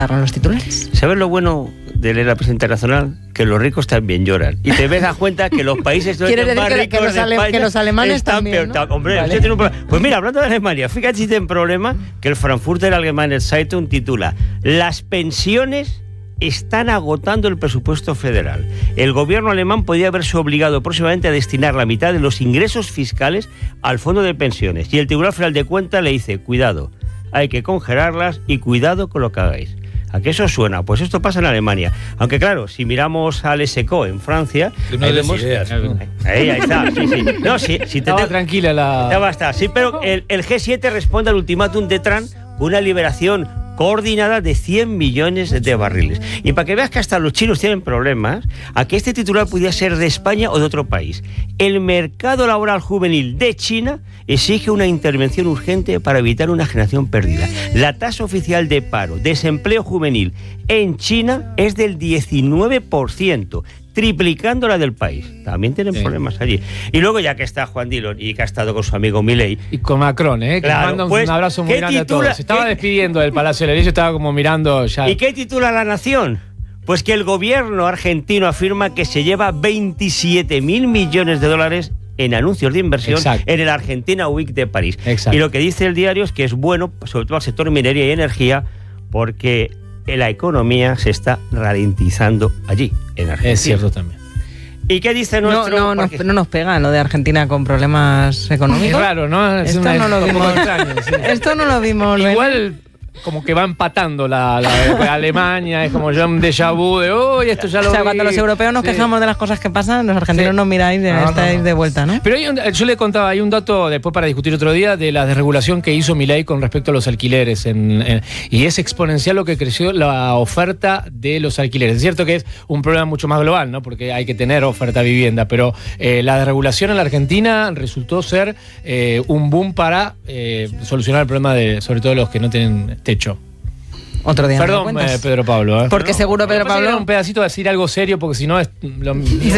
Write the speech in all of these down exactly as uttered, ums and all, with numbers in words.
los titulares. ¿Sabes lo bueno de leer la prensa internacional? Que los ricos también lloran. Y te ves a cuenta que los países más decir ricos que, que, los de ale, España que los alemanes están también, peor. ¿no? Hombre, Vale. usted tiene un problema. Pues mira, hablando de Alemania, fíjate si tiene un problema que el Frankfurter Allgemeine Zeitung titula: las pensiones están agotando el presupuesto federal. El gobierno alemán podría verse obligado próximamente a destinar la mitad de los ingresos fiscales al fondo de pensiones. Y el Tribunal Federal de Cuentas le dice: cuidado, hay que congelarlas y cuidado con lo que hagáis. ¿A qué eso suena? Pues esto pasa en Alemania. Aunque claro, si miramos al S C O en Francia... No ahí, vemos, ideas. Ahí, ahí está, sí, sí. No, sí, si te Estaba te... tranquila la... Ya basta, sí, pero el, el G siete responde al ultimátum de Trump con una liberación coordinada de cien millones de barriles. Y para que veas que hasta los chinos tienen problemas, a que este titular pudiera ser de España o de otro país. El mercado laboral juvenil de China exige una intervención urgente para evitar una generación perdida. La tasa oficial de paro, desempleo juvenil en China es del diecinueve por ciento. Triplicando la del país. También tienen sí. problemas allí. Y luego, ya que está Juan Dillon y que ha estado con su amigo Milei. Y con Macron, ¿eh? Que claro, manda un, pues, un abrazo muy grande titula, a todos. Se estaba ¿qué? despidiendo del Palacio de la Ley, yo estaba como mirando ya. ¿Y qué titula La Nación? Pues que el gobierno argentino afirma que se lleva veintisiete mil millones de dólares en anuncios de inversión Exacto. en el Argentina Week de París. Exacto. Y lo que dice el diario es que es bueno, sobre todo al sector minería y energía, porque la economía se está ralentizando allí, en Argentina. Es cierto también. ¿Y qué dice nuestro...? No, no, no, no nos pega lo de Argentina con problemas económicos. Es raro, ¿no? Es Esto una, no lo vimos. Extraño, sí. Esto no lo vimos. Igual... como que va empatando la, la, la Alemania, es como ya un déjà vu de uy, esto ya lo O sea, vi. cuando los europeos nos sí. quejamos de las cosas que pasan, los argentinos sí. nos miráis de no, estáis no, no. de vuelta, ¿no? Pero hay un, yo le contaba, hay un dato después para discutir otro día de la desregulación que hizo Milei con respecto a los alquileres en, en, y es exponencial lo que creció la oferta de los alquileres. Es cierto que es un problema mucho más global, ¿no? Porque hay que tener oferta de vivienda, pero eh, la desregulación en la Argentina resultó ser eh, un boom para eh, solucionar el problema de, sobre todo, los que no tienen techo. Otro día. Perdón, eh, Pedro Pablo. ¿eh? Porque no, seguro Pedro Pablo. Era un pedacito de decir algo serio, porque si no es. Lo...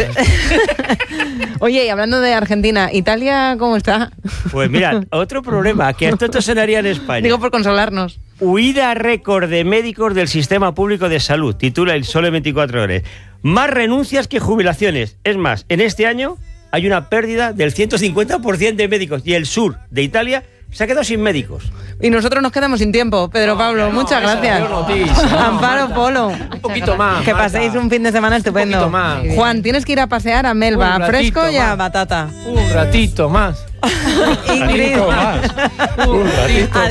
Oye, y hablando de Argentina, ¿Italia cómo está? Pues mira, otro problema, que esto te sonaría en España. Digo por consolarnos. Huida récord de médicos del sistema público de salud, titula El Sole veinticuatro horas. Más renuncias que jubilaciones. Es más, en este año hay una pérdida del ciento cincuenta por ciento de médicos y el sur de Italia se ha quedado sin médicos. Y nosotros nos quedamos sin tiempo, Pedro no, Pablo. No, muchas gracias. No, Amparo no, Polo. Un poquito más. Que paséis Marta. un fin de semana estupendo. Un poquito más. Juan, tienes que ir a pasear a Melba, a Fresco y a Batata. Un ratito más. Ingrid. Un ratito más. Un ratito más.